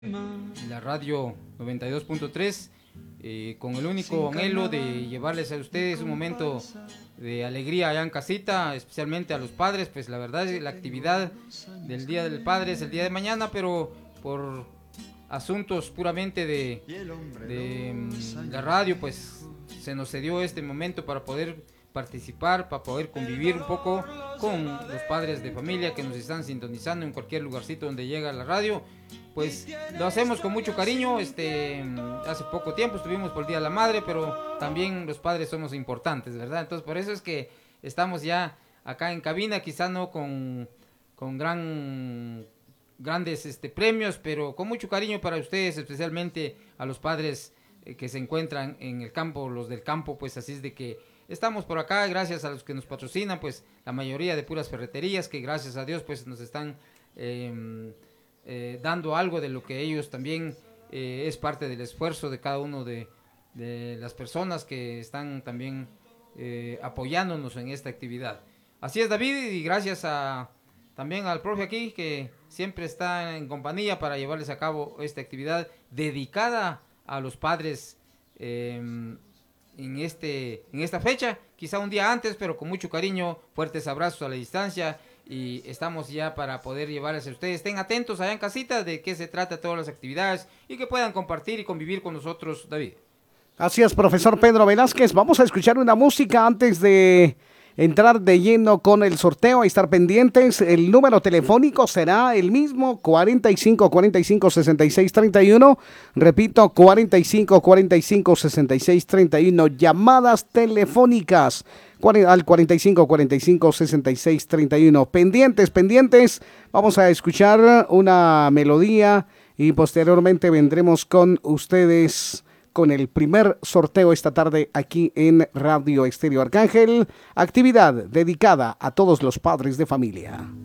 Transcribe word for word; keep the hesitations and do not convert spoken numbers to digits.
la radio noventa y dos punto tres, eh, con el único anhelo de llevarles a ustedes un momento de alegría allá en casita, especialmente a los padres. Pues la verdad es que la actividad del Día del Padre es el día de mañana, pero por asuntos puramente de, de mm, la radio, pues se nos cedió este momento para poder participar, para poder convivir un poco con los padres de familia que nos están sintonizando en cualquier lugarcito donde llega la radio. Pues lo hacemos con mucho cariño. Este, hace poco tiempo estuvimos por el Día de la Madre, pero también los padres somos importantes, ¿verdad? Entonces por eso es que estamos ya acá en cabina, quizá no con, con gran, grandes este, premios, pero con mucho cariño para ustedes, especialmente a los padres eh, que se encuentran en el campo, los del campo. Pues así es de que estamos por acá, gracias a los que nos patrocinan, pues la mayoría de puras ferreterías, que gracias a Dios pues nos están eh, eh, dando algo de lo que ellos también eh, es parte del esfuerzo de cada uno de, de las personas que están también eh, apoyándonos en esta actividad. Así es, David, y gracias a, también al profe aquí, que siempre está en compañía para llevarles a cabo esta actividad dedicada a los padres eh, en este en esta fecha, quizá un día antes, pero con mucho cariño, fuertes abrazos a la distancia, y estamos ya para poder llevarles a ustedes. Estén atentos allá en casita de qué se trata todas las actividades y que puedan compartir y convivir con nosotros, David. Así es, profesor Pedro Velázquez. Vamos a escuchar una música antes de entrar de lleno con el sorteo, a estar pendientes. El número telefónico será el mismo, cuarenta y cinco, cuarenta y cinco, sesenta y seis, treinta y uno. Repito, cuarenta y cinco, cuarenta y cinco, sesenta y seis, treinta y uno. Llamadas telefónicas al cuarenta y cinco, cuarenta y cinco, sesenta y seis, treinta y uno. Pendientes, pendientes. Vamos a escuchar una melodía y posteriormente vendremos con ustedes con el primer sorteo esta tarde aquí en Radio Estéreo Arcángel, actividad dedicada a todos los padres de familia.